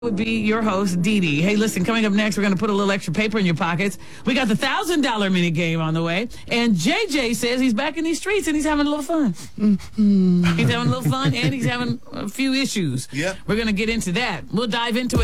would be your host, Dee Dee. Hey, listen, coming up next, we're going to put a little extra paper in your pockets. We got the $1,000 mini game on the way. And JJ says he's back in these streets and he's having a little fun. He's having a little fun and he's having a few issues. Yeah. We're going to get into that. We'll dive into it.